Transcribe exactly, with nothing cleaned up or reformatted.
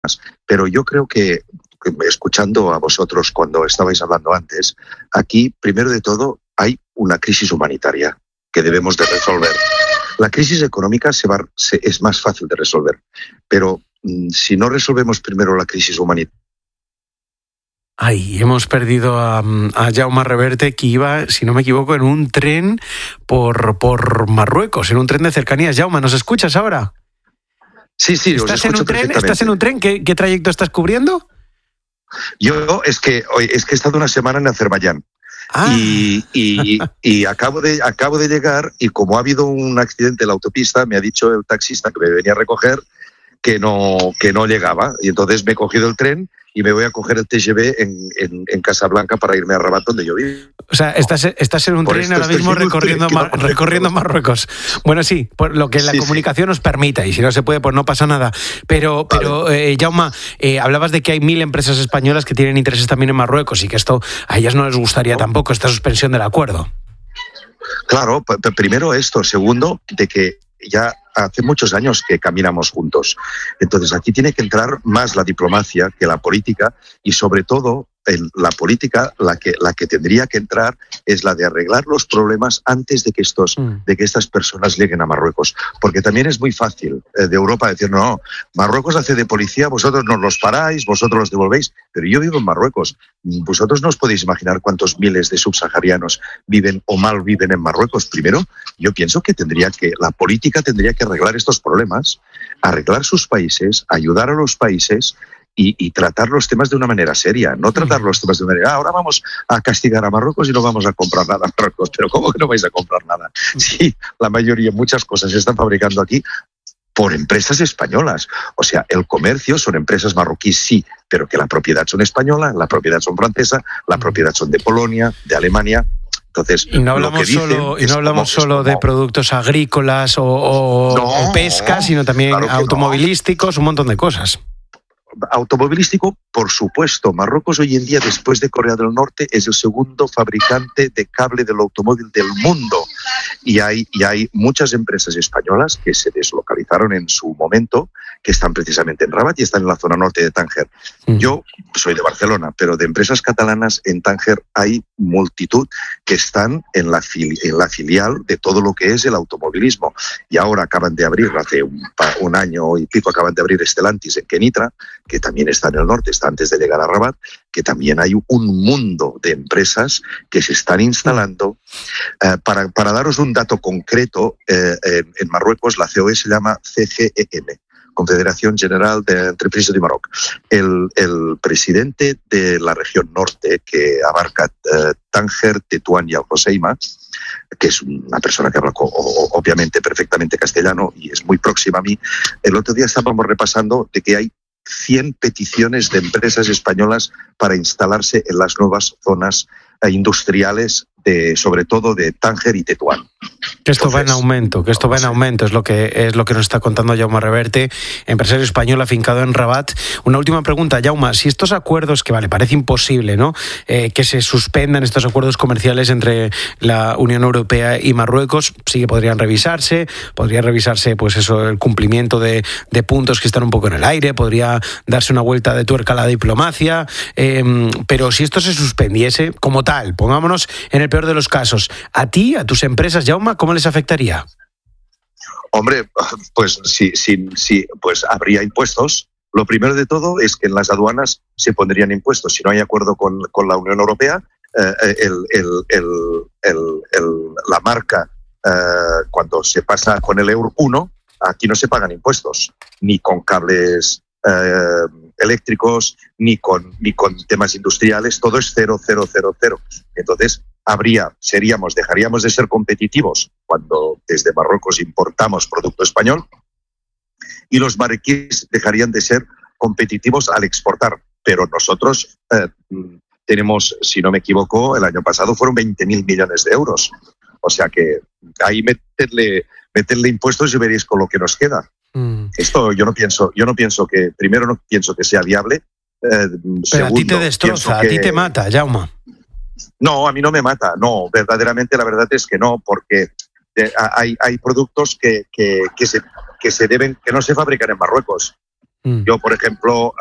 Pero yo creo que, que, escuchando a vosotros cuando estabais hablando antes, aquí, primero de todo, hay una crisis humanitaria que debemos de resolver. La crisis económica se va, se, es más fácil de resolver, pero mmm, si no resolvemos primero la crisis humanitaria. Ay, hemos perdido a, a Jaume Reverte, que iba, si no me equivoco, en un tren por, por Marruecos, en un tren de cercanías. Jaume, ¿nos escuchas ahora? Sí, sí, os ¿Estás escucho en un tren? perfectamente. ¿Estás en un tren? ¿Qué, qué trayecto estás cubriendo? Yo es que, es que he estado una semana en Azerbaiyán. Ah. Y, y, y acabo, de, acabo de llegar y como ha habido un accidente en la autopista, me ha dicho el taxista que me venía a recoger que no, que no llegaba. Y entonces me he cogido el tren y me voy a coger el T G V en, en, en Casablanca para irme a Rabat, donde yo vivo. O sea, estás, estás en un por tren ahora mismo recorriendo, tren Mar, recorriendo Marruecos. Bueno, sí, por lo que la sí, comunicación sí. nos permita, y si no se puede, pues no pasa nada. Pero, vale. pero eh, Jaume, eh, hablabas de que hay mil empresas españolas que tienen intereses también en Marruecos y que esto a ellas no les gustaría no. tampoco, esta suspensión del acuerdo. Claro, p- primero esto. Segundo, de que ya hace muchos años que caminamos juntos. Entonces aquí tiene que entrar más la diplomacia que la política y sobre todo en la política la que, la que tendría que entrar es la de arreglar los problemas antes de que, estos, mm. de que estas personas lleguen a Marruecos. Porque también es muy fácil eh, de Europa decir, no, Marruecos hace de policía, vosotros nos los paráis, vosotros los devolvéis, pero yo vivo en Marruecos. Vosotros no os podéis imaginar cuántos miles de subsaharianos viven o mal viven en Marruecos. Primero, yo pienso que tendría que, la política tendría que arreglar estos problemas, arreglar sus países, ayudar a los países y, y tratar los temas de una manera seria, no tratar los temas de una manera, ah, ahora vamos a castigar a Marruecos y no vamos a comprar nada a Marruecos. Pero ¿cómo que no vais a comprar nada? Sí, la mayoría, muchas cosas se están fabricando aquí por empresas españolas. O sea, el comercio son empresas marroquíes, sí, pero que la propiedad son española, la propiedad son francesa, la propiedad son de Polonia, de Alemania. Entonces, y no hablamos solo, y no hablamos como, solo como, de productos agrícolas o, o, no, o pesca, sino también claro automovilísticos, no. un montón de cosas. Automovilístico, por supuesto. Marruecos hoy en día, después de Corea del Norte, es el segundo fabricante de cable del automóvil del mundo. Y hay, y hay muchas empresas españolas que se deslocalizaron en su momento, que están precisamente en Rabat y están en la zona norte de Tánger. Mm. Yo soy de Barcelona, pero de empresas catalanas en Tánger hay multitud que están en la, fili- en la filial de todo lo que es el automovilismo. Y ahora acaban de abrir, hace un, un año y pico, acaban de abrir Stellantis en Kenitra, que también está en el norte, está antes de llegar a Rabat, que también hay un mundo de empresas que se están instalando. Eh, para, para daros un dato concreto, eh, en, en Marruecos la C O E se llama C G E M, Confederación General de Entreprises de Marruecos. El, el presidente de la región norte, que abarca eh, Tánger, Tetuán y Al Hoceima, que es una persona que habla obviamente perfectamente castellano y es muy próxima a mí, el otro día estábamos repasando de que hay cien peticiones de empresas españolas para instalarse en las nuevas zonas industriales, de, sobre todo de Tánger y Tetuán. Que esto Entonces, va en aumento, que esto va en aumento, es lo que es lo que nos está contando Jaume Reverte, empresario español afincado en Rabat. Una última pregunta, Jaume, si estos acuerdos, que vale, parece imposible, ¿no? Eh, que se suspendan estos acuerdos comerciales entre la Unión Europea y Marruecos, sí que podrían revisarse, podría revisarse, pues eso, el cumplimiento de, de puntos que están un poco en el aire, podría darse una vuelta de tuerca a la diplomacia, eh, pero si esto se suspendiese como tal, pongámonos en el peor de los casos, a ti, a tus empresas, Jaume, ¿cómo les afectaría? Hombre, pues sí, sí, sí, pues habría impuestos. Lo primero de todo es que en las aduanas se pondrían impuestos. Si no hay acuerdo con, con la Unión Europea, eh, el, el, el, el, el, la marca, eh, cuando se pasa con el Euro uno, aquí no se pagan impuestos, ni con cables eh, eléctricos, ni con, ni con temas industriales, todo es cero, cero, cero, cero. Entonces, habría, seríamos, dejaríamos de ser competitivos cuando desde Marruecos importamos producto español y los marroquíes dejarían de ser competitivos al exportar. Pero nosotros eh, tenemos, si no me equivoco, el año pasado fueron veinte mil millones de euros. O sea que ahí meterle, meterle impuestos y veréis con lo que nos queda. Mm. Esto yo no pienso, yo no pienso que, primero no pienso que sea viable. Eh, Pero segundo, a ti te destroza, que, a ti te mata, Jaume. No, a mí no me mata, no, verdaderamente la verdad es que no, porque eh, hay, hay productos que, que, que, se, que se deben, que no se fabrican en Marruecos. Mm. Yo, por ejemplo,